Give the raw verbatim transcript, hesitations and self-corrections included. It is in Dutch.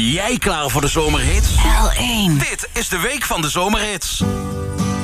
jij klaar voor de zomerhits? L één. Dit is de week van de zomerhits.